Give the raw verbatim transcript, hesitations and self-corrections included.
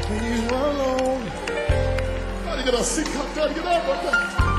When you alone. Gotta get a seat, gotta get up, okay?